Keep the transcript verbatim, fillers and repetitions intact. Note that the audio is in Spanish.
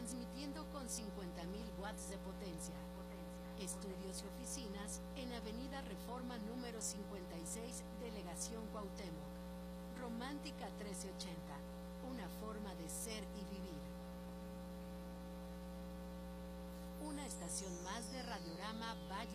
transmitiendo con cincuenta mil watts de potencia. Estudios y oficinas en Avenida Reforma número cincuenta y seis, Delegación Cuauhtémoc. Romántica trece ochenta, una forma de ser y vivir. Una estación más de Radiorama Valle